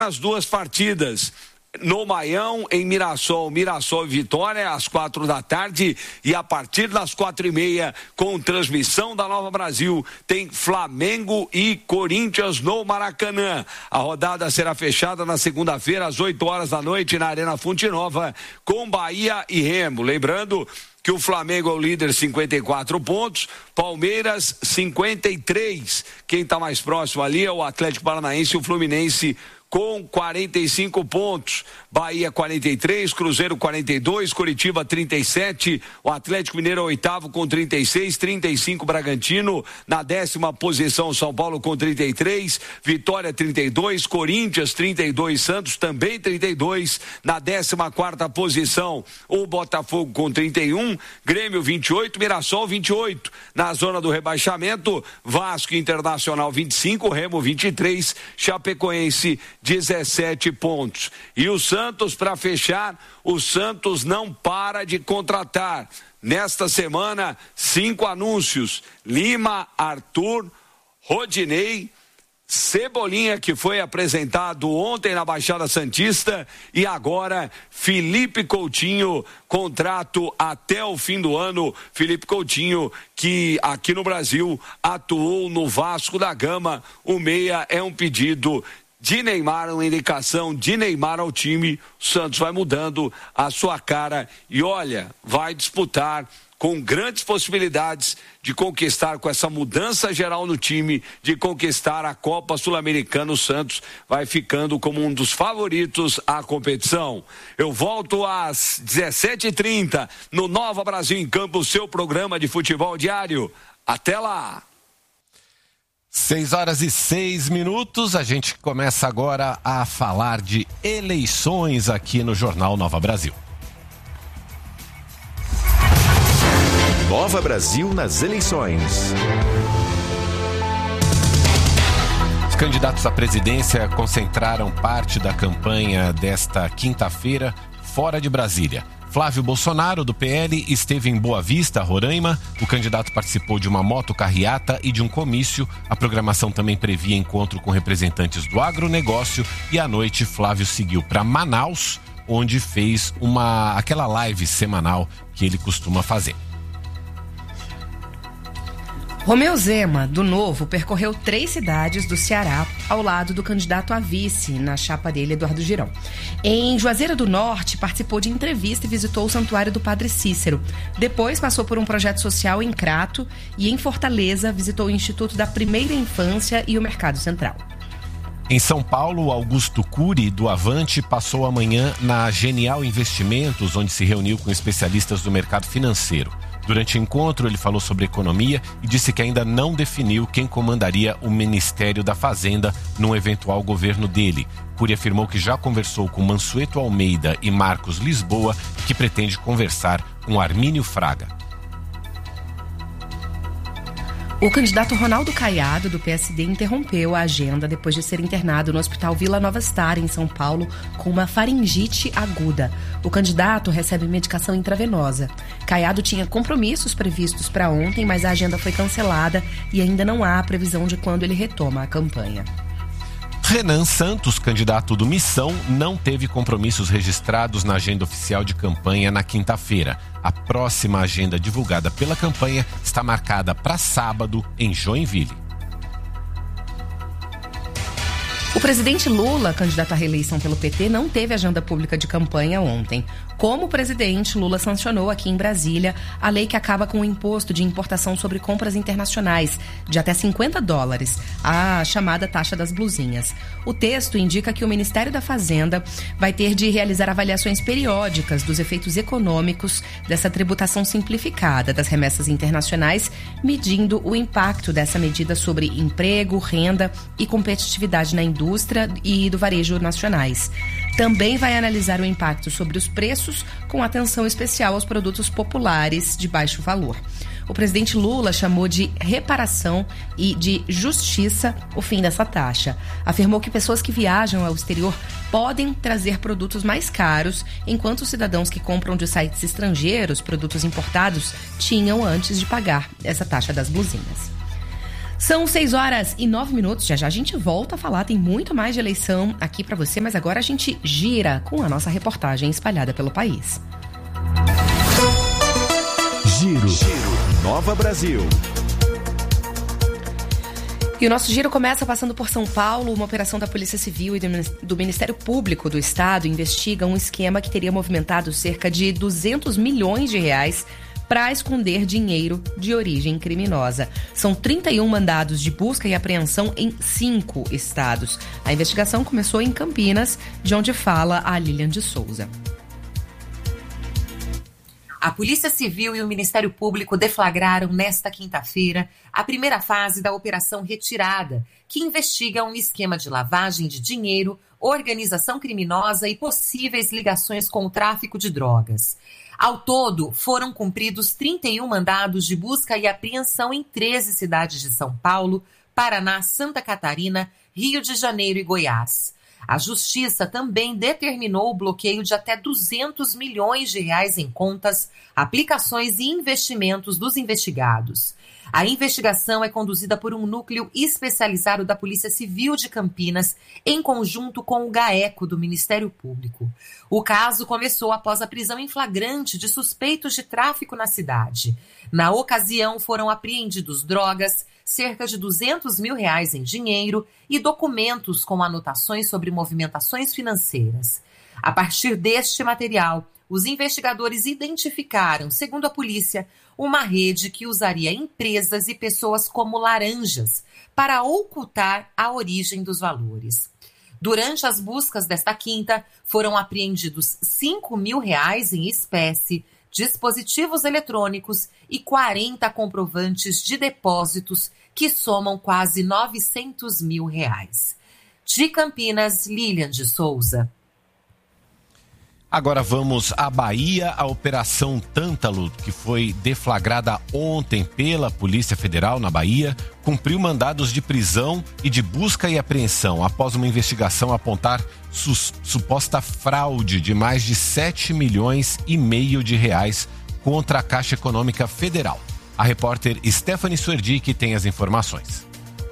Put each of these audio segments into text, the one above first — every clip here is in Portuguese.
as duas partidas. No Maião, em Mirassol e Vitória, às 4h, e a partir das 4h30, com transmissão da Nova Brasil, tem Flamengo e Corinthians no Maracanã. A rodada será fechada na segunda-feira, às 8h na Arena Fonte Nova, com Bahia e Remo. Lembrando que o Flamengo é o líder, 54 pontos, Palmeiras 53. Quem está mais próximo ali é o Atlético Paranaense e o Fluminense com 45 pontos. Bahia 43, Cruzeiro 42, Coritiba 37, o Atlético Mineiro 8º com 36, 35 Bragantino, na 10ª posição São Paulo com 33, Vitória 32, Corinthians 32, Santos também 32, na 14ª posição o Botafogo com 31, Grêmio 28, Mirassol 28, na zona do rebaixamento Vasco Internacional 25, Remo 23, Chapecoense 17 pontos. E o Santos, para fechar, o Santos não para de contratar. Nesta semana, 5 anúncios: Lima, Arthur, Rodinei, Cebolinha, que foi apresentado ontem na Baixada Santista, e agora Felipe Coutinho, contrato até o fim do ano. Felipe Coutinho, que aqui no Brasil atuou no Vasco da Gama. O meia é um pedido de Neymar, uma indicação de Neymar ao time. O Santos vai mudando a sua cara e olha, vai disputar com grandes possibilidades de conquistar, com essa mudança geral no time, de conquistar a Copa Sul-Americana. O Santos vai ficando como um dos favoritos à competição. Eu volto às 17h30 no Nova Brasil em Campo, o seu programa de futebol diário. Até lá! 6h06, a gente começa agora a falar de eleições aqui no Jornal Nova Brasil. Nova Brasil nas eleições. Os candidatos à presidência concentraram parte da campanha desta quinta-feira fora de Brasília. Flávio Bolsonaro, do PL, esteve em Boa Vista, Roraima. O candidato participou de uma motocarreata e de um comício. A programação também previa encontro com representantes do agronegócio. E à noite, Flávio seguiu para Manaus, onde fez aquela live semanal que ele costuma fazer. Romeu Zema, do Novo, percorreu 3 cidades do Ceará ao lado do candidato a vice na chapa dele, Eduardo Girão. Em Juazeiro do Norte, participou de entrevista e visitou o Santuário do Padre Cícero. Depois passou por um projeto social em Crato e em Fortaleza visitou o Instituto da Primeira Infância e o Mercado Central. Em São Paulo, Augusto Cury, do Avante, passou a manhã na Genial Investimentos, onde se reuniu com especialistas do mercado financeiro. Durante o encontro, ele falou sobre economia e disse que ainda não definiu quem comandaria o Ministério da Fazenda num eventual governo dele. Cury afirmou que já conversou com Mansueto Almeida e Marcos Lisboa e que pretende conversar com Armínio Fraga. O candidato Ronaldo Caiado, do PSD, interrompeu a agenda depois de ser internado no Hospital Vila Nova Star, em São Paulo, com uma faringite aguda. O candidato recebe medicação intravenosa. Caiado tinha compromissos previstos para ontem, mas a agenda foi cancelada e ainda não há previsão de quando ele retoma a campanha. Renan Santos, candidato do Missão, não teve compromissos registrados na agenda oficial de campanha na quinta-feira. A próxima agenda divulgada pela campanha está marcada para sábado em Joinville. O presidente Lula, candidato à reeleição pelo PT, não teve agenda pública de campanha ontem. Como presidente, Lula sancionou aqui em Brasília a lei que acaba com o imposto de importação sobre compras internacionais de até $50, a chamada taxa das blusinhas. O texto indica que o Ministério da Fazenda vai ter de realizar avaliações periódicas dos efeitos econômicos dessa tributação simplificada das remessas internacionais, medindo o impacto dessa medida sobre emprego, renda e competitividade na indústria e do varejo nacionais. Também vai analisar o impacto sobre os preços, com atenção especial aos produtos populares de baixo valor. O presidente Lula chamou de reparação e de justiça o fim dessa taxa. Afirmou que pessoas que viajam ao exterior podem trazer produtos mais caros, enquanto os cidadãos que compram de sites estrangeiros produtos importados tinham antes de pagar essa taxa das blusinhas. São 6h09. Já já a gente volta a falar, tem muito mais de eleição aqui pra você, mas agora a gente gira com a nossa reportagem espalhada pelo país. Giro. Nova Brasil. E o nosso giro começa passando por São Paulo. Uma operação da Polícia Civil e do Ministério Público do Estado investiga um esquema que teria movimentado cerca de 200 milhões de reais para esconder dinheiro de origem criminosa. São 31 mandados de busca e apreensão em 5 estados. A investigação começou em Campinas, de onde fala a Lilian de Souza. A Polícia Civil e o Ministério Público deflagraram nesta quinta-feira a primeira fase da Operação Retirada, que investiga um esquema de lavagem de dinheiro, organização criminosa e possíveis ligações com o tráfico de drogas. Ao todo, foram cumpridos 31 mandados de busca e apreensão em 13 cidades de São Paulo, Paraná, Santa Catarina, Rio de Janeiro e Goiás. A Justiça também determinou o bloqueio de até 200 milhões de reais em contas, aplicações e investimentos dos investigados. A investigação é conduzida por um núcleo especializado da Polícia Civil de Campinas, em conjunto com o GAECO do Ministério Público. O caso começou após a prisão em flagrante de suspeitos de tráfico na cidade. Na ocasião, foram apreendidos drogas, cerca de 200 mil reais em dinheiro e documentos com anotações sobre movimentações financeiras. A partir deste material, os investigadores identificaram, segundo a polícia, uma rede que usaria empresas e pessoas como laranjas para ocultar a origem dos valores. Durante as buscas desta quinta, foram apreendidos 5 mil reais em espécie, dispositivos eletrônicos e 40 comprovantes de depósitos que somam quase 900 mil reais. De Campinas, Lilian de Souza. Agora vamos à Bahia. A Operação Tântalo, que foi deflagrada ontem pela Polícia Federal na Bahia, cumpriu mandados de prisão e de busca e apreensão após uma investigação apontar suposta fraude de mais de 7 milhões e meio de reais contra a Caixa Econômica Federal. A repórter Stephanie Suerdic tem as informações.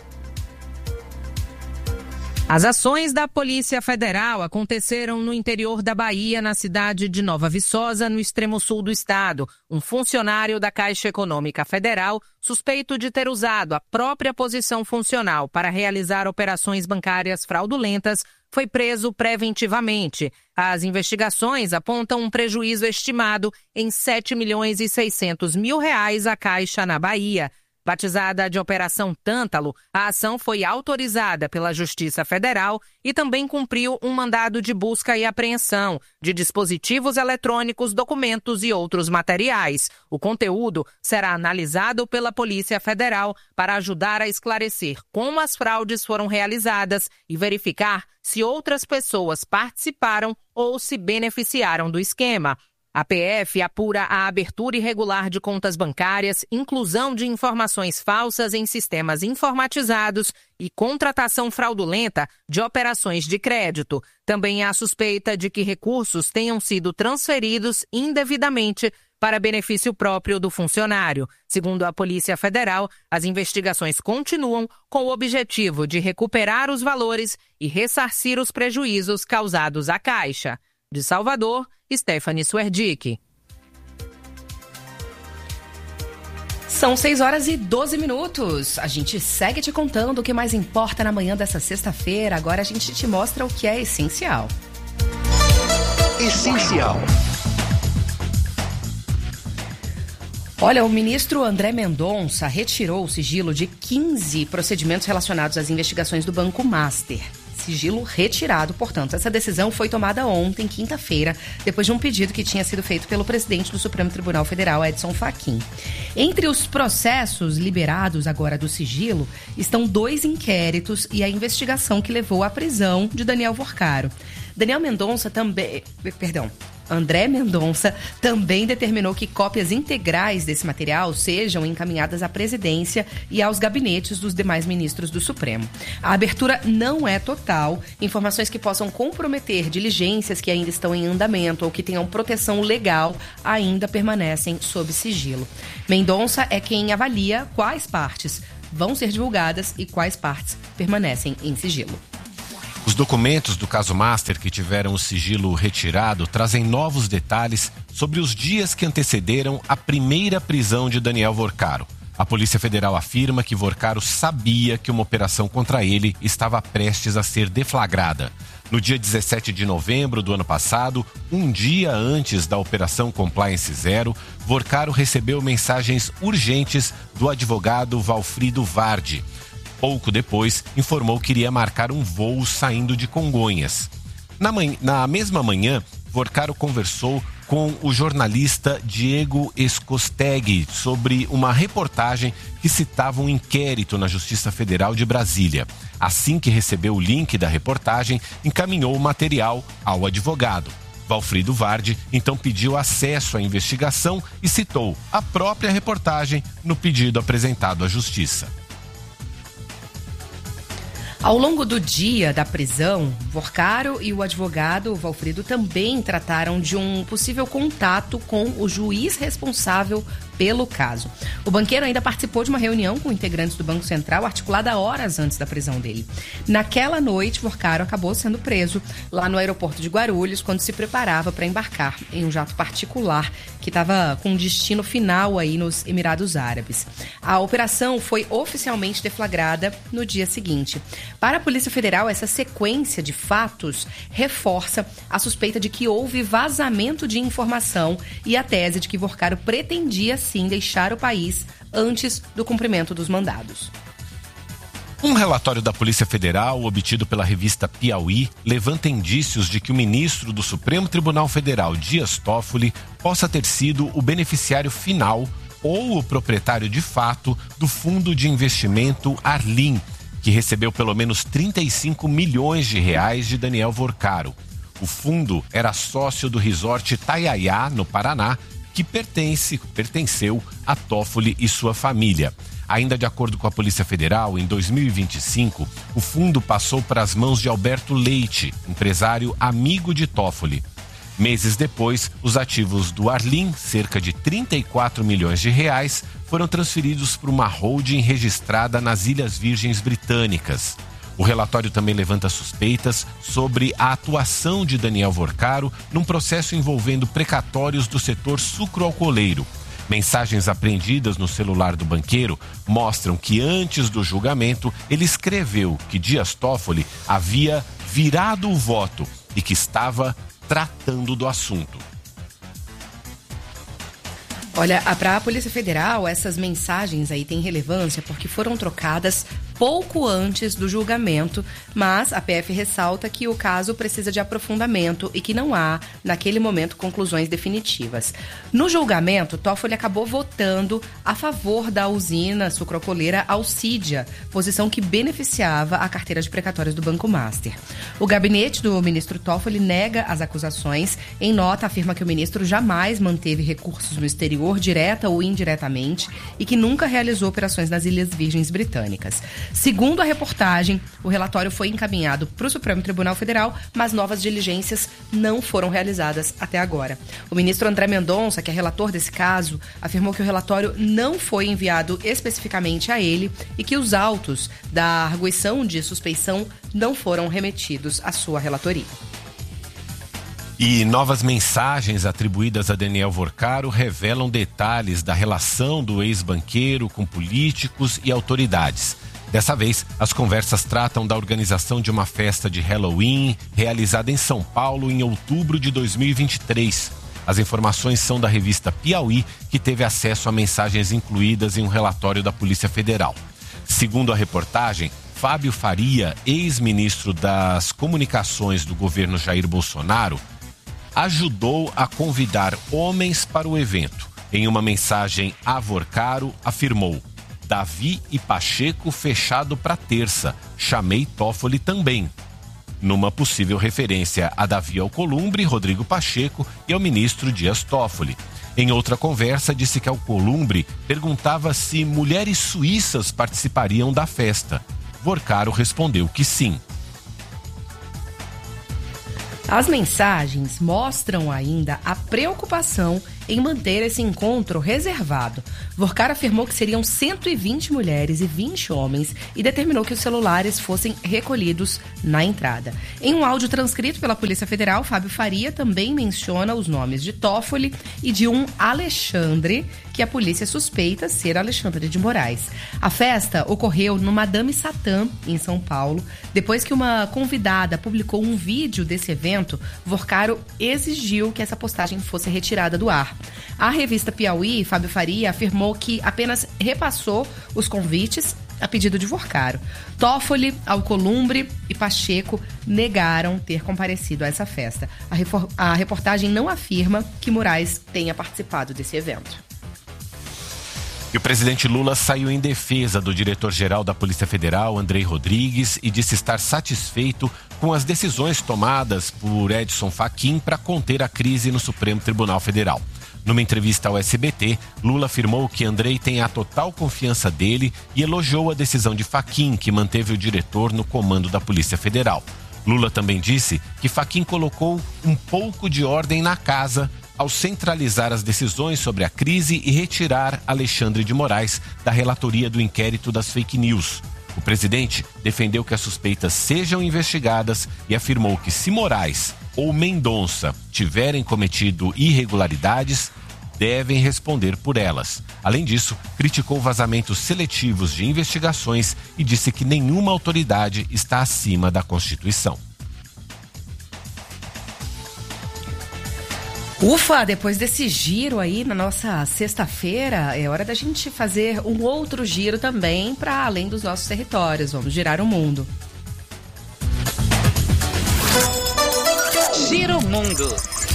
As ações da Polícia Federal aconteceram no interior da Bahia, na cidade de Nova Viçosa, no extremo sul do estado. Um funcionário da Caixa Econômica Federal, suspeito de ter usado a própria posição funcional para realizar operações bancárias fraudulentas, foi preso preventivamente. As investigações apontam um prejuízo estimado em 7 milhões e 600 mil reais à Caixa na Bahia. Batizada de Operação Tântalo, a ação foi autorizada pela Justiça Federal e também cumpriu um mandado de busca e apreensão de dispositivos eletrônicos, documentos e outros materiais. O conteúdo será analisado pela Polícia Federal para ajudar a esclarecer como as fraudes foram realizadas e verificar se outras pessoas participaram ou se beneficiaram do esquema. A PF apura a abertura irregular de contas bancárias, inclusão de informações falsas em sistemas informatizados e contratação fraudulenta de operações de crédito. Também há suspeita de que recursos tenham sido transferidos indevidamente para benefício próprio do funcionário. Segundo a Polícia Federal, as investigações continuam com o objetivo de recuperar os valores e ressarcir os prejuízos causados à Caixa. De Salvador, Stephanie Suerdic. São 6h12. A gente segue te contando o que mais importa na manhã dessa sexta-feira. Agora a gente te mostra o que é essencial. Essencial. Olha, o ministro André Mendonça retirou o sigilo de 15 procedimentos relacionados às investigações do Banco Master. Sigilo retirado, portanto. Essa decisão foi tomada ontem, quinta-feira, depois de um pedido que tinha sido feito pelo presidente do Supremo Tribunal Federal, Edson Fachin. Entre os processos liberados agora do sigilo estão 2 inquéritos e a investigação que levou à prisão de Daniel Vorcaro. André Mendonça também determinou que cópias integrais desse material sejam encaminhadas à presidência e aos gabinetes dos demais ministros do Supremo. A abertura não é total. Informações que possam comprometer diligências que ainda estão em andamento ou que tenham proteção legal ainda permanecem sob sigilo. Mendonça é quem avalia quais partes vão ser divulgadas e quais partes permanecem em sigilo. Os documentos do caso Master que tiveram o sigilo retirado trazem novos detalhes sobre os dias que antecederam a primeira prisão de Daniel Vorcaro. A Polícia Federal afirma que Vorcaro sabia que uma operação contra ele estava prestes a ser deflagrada. No dia 17 de novembro do ano passado, um dia antes da Operação Compliance Zero, Vorcaro recebeu mensagens urgentes do advogado Valfrido Vardi. Pouco depois, informou que iria marcar um voo saindo de Congonhas. Na mesma manhã, Vorcaro conversou com o jornalista Diego Escostegui sobre uma reportagem que citava um inquérito na Justiça Federal de Brasília. Assim que recebeu o link da reportagem, encaminhou o material ao advogado. Valfrido Vardi então pediu acesso à investigação e citou a própria reportagem no pedido apresentado à Justiça. Ao longo do dia da prisão, Vorcaro e o advogado Valfrido também trataram de um possível contato com o juiz responsável pelo caso. O banqueiro ainda participou de uma reunião com integrantes do Banco Central articulada horas antes da prisão dele. Naquela noite, Vorcaro acabou sendo preso lá no aeroporto de Guarulhos quando se preparava para embarcar em um jato particular que estava com destino final aí nos Emirados Árabes. A operação foi oficialmente deflagrada no dia seguinte. Para a Polícia Federal, essa sequência de fatos reforça a suspeita de que houve vazamento de informação e a tese de que Vorcaro pretendia sim deixar o país antes do cumprimento dos mandados. Um relatório da Polícia Federal, obtido pela revista Piauí, levanta indícios de que o ministro do Supremo Tribunal Federal, Dias Toffoli, possa ter sido o beneficiário final ou o proprietário de fato do fundo de investimento Arlim, que recebeu pelo menos 35 milhões de reais de Daniel Vorcaro. O fundo era sócio do resort Itaiaiá, no Paraná, que pertenceu a Toffoli e sua família. Ainda de acordo com a Polícia Federal, em 2025, o fundo passou para as mãos de Alberto Leite, empresário amigo de Toffoli. Meses depois, os ativos do Arlim, cerca de 34 milhões de reais, foram transferidos para uma holding registrada nas Ilhas Virgens Britânicas. O relatório também levanta suspeitas sobre a atuação de Daniel Vorcaro num processo envolvendo precatórios do setor sucroalcooleiro. Mensagens apreendidas no celular do banqueiro mostram que antes do julgamento ele escreveu que Dias Toffoli havia virado o voto e que estava tratando do assunto. Olha, para a Polícia Federal, essas mensagens aí têm relevância porque foram trocadas pouco antes do julgamento, mas a PF ressalta que o caso precisa de aprofundamento e que não há, naquele momento, conclusões definitivas. No julgamento, Toffoli acabou votando a favor da usina sucroalcooleira Alcídia, posição que beneficiava a carteira de precatórios do Banco Master. O gabinete do ministro Toffoli nega as acusações. Em nota, afirma que o ministro jamais manteve recursos no exterior, direta ou indiretamente, e que nunca realizou operações nas Ilhas Virgens Britânicas. Segundo a reportagem, o relatório foi encaminhado para o Supremo Tribunal Federal, mas novas diligências não foram realizadas até agora. O ministro André Mendonça, que é relator desse caso, afirmou que o relatório não foi enviado especificamente a ele e que os autos da arguição de suspeição não foram remetidos à sua relatoria. E novas mensagens atribuídas a Daniel Vorcaro revelam detalhes da relação do ex-banqueiro com políticos e autoridades. Dessa vez, as conversas tratam da organização de uma festa de Halloween realizada em São Paulo em outubro de 2023. As informações são da revista Piauí, que teve acesso a mensagens incluídas em um relatório da Polícia Federal. Segundo a reportagem, Fábio Faria, ex-ministro das Comunicações do governo Jair Bolsonaro, ajudou a convidar homens para o evento. Em uma mensagem a Vorcaro, afirmou: Davi e Pacheco fechado para terça. Chamei Toffoli também. Numa possível referência a Davi Alcolumbre, Rodrigo Pacheco e ao ministro Dias Toffoli. Em outra conversa, disse que Alcolumbre perguntava se mulheres suíças participariam da festa. Vorcaro respondeu que sim. As mensagens mostram ainda a preocupação em manter esse encontro reservado. Vorkar afirmou que seriam 120 mulheres e 20 homens e determinou que os celulares fossem recolhidos na entrada. Em um áudio transcrito pela Polícia Federal, Fábio Faria também menciona os nomes de Toffoli e de um Alexandre, que a polícia suspeita ser Alexandre de Moraes. A festa ocorreu no Madame Satã, em São Paulo. Depois que uma convidada publicou um vídeo desse evento, Vorcaro exigiu que essa postagem fosse retirada do ar. A revista Piauí, Fábio Faria, afirmou que apenas repassou os convites a pedido de Vorcaro. Toffoli, Alcolumbre e Pacheco negaram ter comparecido a essa festa. A reportagem não afirma que Moraes tenha participado desse evento. E o presidente Lula saiu em defesa do diretor-geral da Polícia Federal, Andrei Rodrigues, e disse estar satisfeito com as decisões tomadas por Edson Fachin para conter a crise no Supremo Tribunal Federal. Numa entrevista ao SBT, Lula afirmou que Andrei tem a total confiança dele e elogiou a decisão de Fachin, que manteve o diretor no comando da Polícia Federal. Lula também disse que Fachin colocou um pouco de ordem na casa ao centralizar as decisões sobre a crise e retirar Alexandre de Moraes da relatoria do inquérito das fake news. O presidente defendeu que as suspeitas sejam investigadas e afirmou que se Moraes ou Mendonça tiverem cometido irregularidades, devem responder por elas. Além disso, criticou vazamentos seletivos de investigações e disse que nenhuma autoridade está acima da Constituição. Ufa, depois desse giro aí na nossa sexta-feira, é hora da gente fazer um outro giro também para além dos nossos territórios. Vamos girar o mundo. Giro Mundo.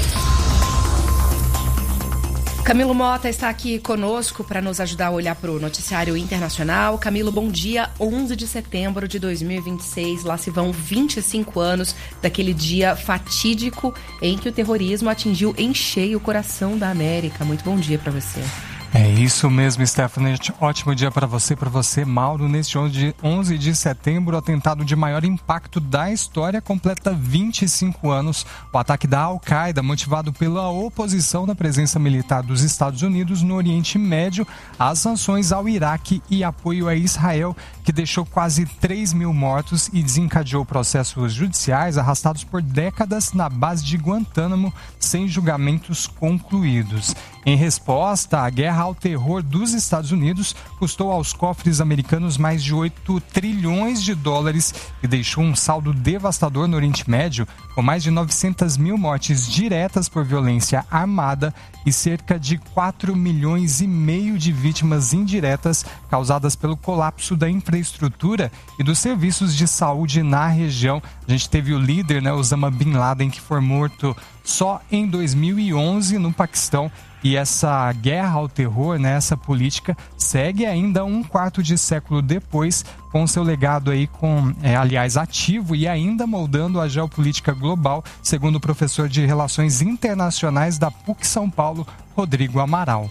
Camilo Mota está aqui conosco para nos ajudar a olhar para o noticiário internacional. Camilo, bom dia. 11 de setembro de 2026, lá se vão 25 anos daquele dia fatídico em que o terrorismo atingiu em cheio o coração da América. Muito bom dia para você. É isso mesmo, Stephanie. Ótimo dia para você, Mauro. Neste 11 de setembro, o atentado de maior impacto da história completa 25 anos. O ataque da Al-Qaeda, motivado pela oposição da presença militar dos Estados Unidos no Oriente Médio, às sanções ao Iraque e apoio a Israel, que deixou quase 3 mil mortos e desencadeou processos judiciais arrastados por décadas na base de Guantánamo, sem julgamentos concluídos. Em resposta, a guerra ao terror dos Estados Unidos custou aos cofres americanos mais de 8 trilhões de dólares e deixou um saldo devastador no Oriente Médio, com mais de 900 mil mortes diretas por violência armada e cerca de 4 milhões e meio de vítimas indiretas causadas pelo colapso da infraestrutura e dos serviços de saúde na região. A gente teve o líder, Osama Bin Laden, que foi morto só em 2011 no Paquistão. E essa guerra ao terror, essa política, segue ainda um quarto de século depois, com seu legado aí aliás, ativo e ainda moldando a geopolítica global, segundo o professor de Relações Internacionais da PUC São Paulo, Rodrigo Amaral.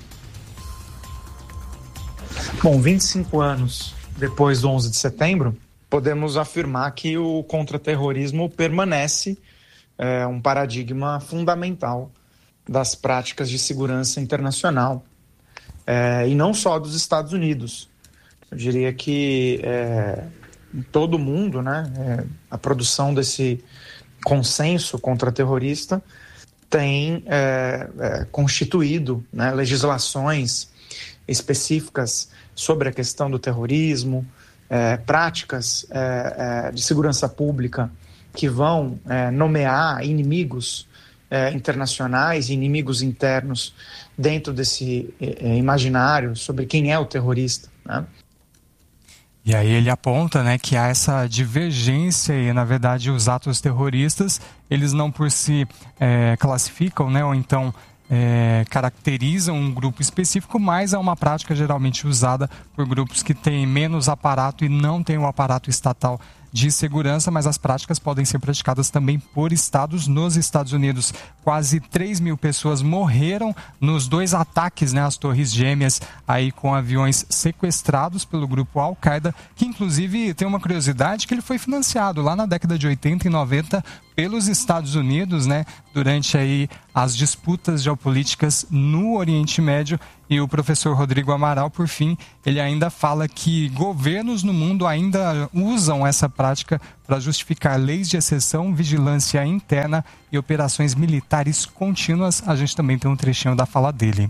Bom, 25 anos depois do 11 de setembro, podemos afirmar que o contra-terrorismo permanece um paradigma fundamental das práticas de segurança internacional, e não só dos Estados Unidos. Eu diria que em todo o mundo, a produção desse consenso contra-terrorista tem constituído legislações específicas sobre a questão do terrorismo, práticas de segurança pública que vão nomear inimigos internacionais e inimigos internos dentro desse imaginário sobre quem é o terrorista, E aí ele aponta, que há essa divergência e, na verdade, os atos terroristas, eles não por si classificam, ou então caracterizam um grupo específico, mas é uma prática geralmente usada por grupos que têm menos aparato e não têm o aparato estatal de segurança, mas as práticas podem ser praticadas também por estados. Nos Estados Unidos, quase 3 mil pessoas morreram nos 2 ataques, né, às Torres Gêmeas, aí com aviões sequestrados pelo grupo Al-Qaeda, que inclusive tem uma curiosidade, que ele foi financiado lá na década de 80 e 90 pelos Estados Unidos, né, durante aí as disputas geopolíticas no Oriente Médio. E o professor Rodrigo Amaral, por fim, ele ainda fala que governos no mundo ainda usam essa prática para justificar leis de exceção, vigilância interna e operações militares contínuas. A gente também tem um trechinho da fala dele.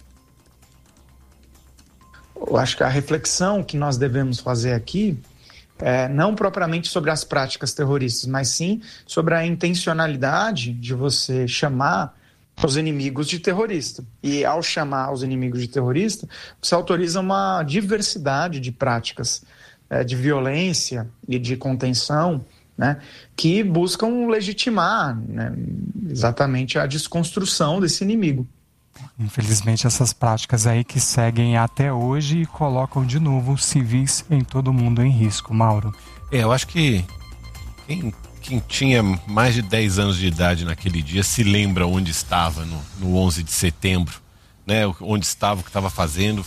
Eu acho que a reflexão que nós devemos fazer aqui não propriamente sobre as práticas terroristas, mas sim sobre a intencionalidade de você chamar os inimigos de terrorista. E ao chamar os inimigos de terrorista, você autoriza uma diversidade de práticas de violência e de contenção, né, que buscam legitimar, né, exatamente a desconstrução desse inimigo. Infelizmente, essas práticas aí que seguem até hoje e colocam de novo civis em todo o mundo em risco, Mauro. Eu acho que quem tinha mais de 10 anos de idade naquele dia se lembra onde estava no 11 de setembro, né? Onde estava, o que estava fazendo.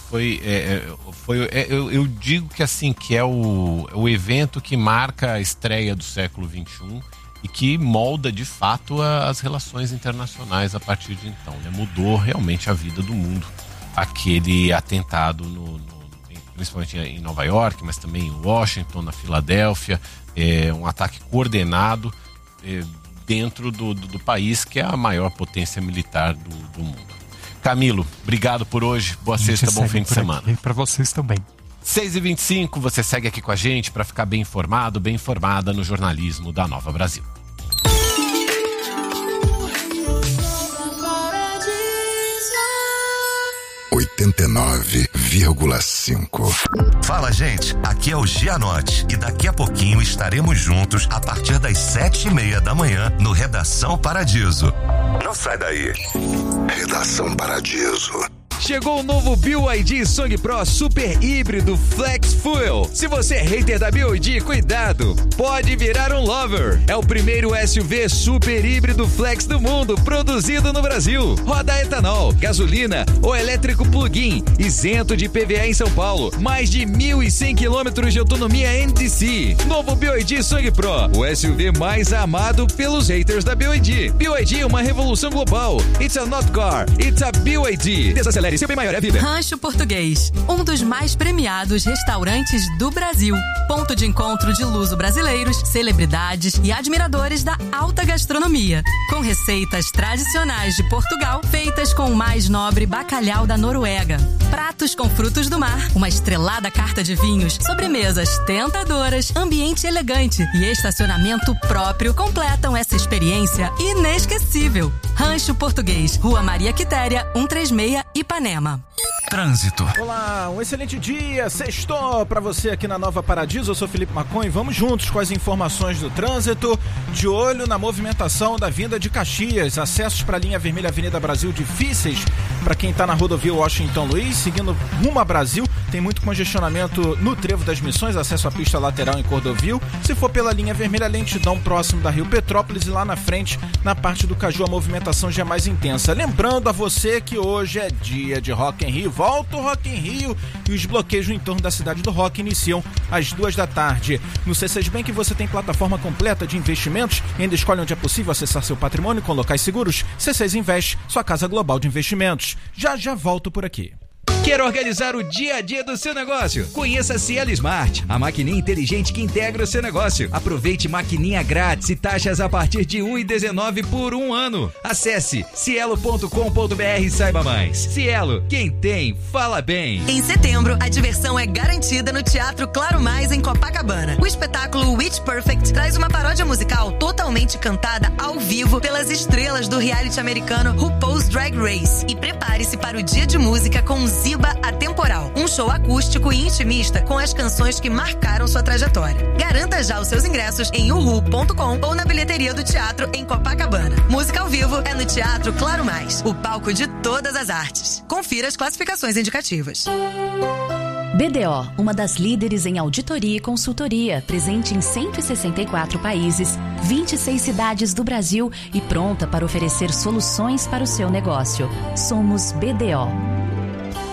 Eu digo que assim, que é o evento que marca a estreia do século XXI e que molda de fato as relações internacionais a partir de então, né? Mudou realmente a vida do mundo. Aquele atentado principalmente em Nova York, mas também em Washington, na Filadélfia, um ataque coordenado dentro do país que é a maior potência militar do mundo. Camilo, obrigado por hoje, boa sexta, bom fim de semana. E para vocês também. 6h25, você segue aqui com a gente para ficar bem informado, bem informada no jornalismo da Nova Brasil. Fala, gente, aqui é o Gianotti e daqui a pouquinho estaremos juntos a partir das 7h30 da manhã no Redação Paradiso. Não sai daí. Redação Paradiso. Chegou o novo BYD Song Pro Super Híbrido Flex Fuel. Se você é hater da BYD, cuidado, pode virar um lover. É o primeiro SUV super híbrido flex do mundo, produzido no Brasil. Roda a etanol, gasolina ou elétrico plug-in, isento de IPVA em São Paulo. Mais de 1.100 quilômetros de autonomia NDC. Novo BYD Song Pro, o SUV mais amado pelos haters da BYD. BYD é uma revolução global. It's a not car, it's a BYD. Desacelere, seu bem maior é a vida. Rancho Português, um dos mais premiados restaurantes do Brasil. Ponto de encontro de luso-brasileiros, celebridades e admiradores da alta gastronomia. Com receitas tradicionais de Portugal, feitas com o mais nobre bacalhau da Noruega. Pratos com frutos do mar, uma estrelada carta de vinhos, sobremesas tentadoras, ambiente elegante e estacionamento próprio completam essa experiência inesquecível. Rancho Português, Rua Maria Quitéria, 136, Ipanema. Trânsito. Olá, um excelente dia, sextou pra você aqui na Nova Paradiso. Eu sou Felipe Macon e vamos juntos com as informações do trânsito. De olho na movimentação da vinda de Caxias, acessos para a linha vermelha Avenida Brasil difíceis para quem está na rodovia Washington Luiz, seguindo rumo a Brasil. Tem muito congestionamento no Trevo das Missões, acesso à pista lateral em Cordovil. Se for pela linha vermelha, lentidão próximo da Rio Petrópolis e lá na frente, na parte do Caju, a movimentação já é mais intensa. Lembrando a você que hoje é dia de Rock in Rio. Volta o Rock in Rio e os bloqueios no entorno da cidade do Rock iniciam às 2 da tarde. No C6 Bank você tem plataforma completa de investimentos e ainda escolhe onde é possível acessar seu patrimônio com locais seguros. C6 Invest, sua casa global de investimentos. Já volto por aqui. Quer organizar o dia a dia do seu negócio? Conheça a Cielo Smart, a maquininha inteligente que integra o seu negócio. Aproveite maquininha grátis e taxas a partir de R$ 1,19 por um ano. Acesse cielo.com.br e saiba mais. Cielo, quem tem, fala bem. Em setembro, a diversão é garantida no Teatro Claro Mais, em Copacabana. O espetáculo Witch Perfect traz uma paródia musical totalmente cantada ao vivo pelas estrelas do reality americano RuPaul's Drag Race. E prepare-se para o dia de música com Ziba Atemporal, um show acústico e intimista com as canções que marcaram sua trajetória. Garanta já os seus ingressos em uhu.com ou na bilheteria do teatro em Copacabana. Música ao vivo é no Teatro Claro Mais, o palco de todas as artes. Confira as classificações indicativas. BDO, uma das líderes em auditoria e consultoria, presente em 164 países, 26 cidades do Brasil e pronta para oferecer soluções para o seu negócio. Somos BDO.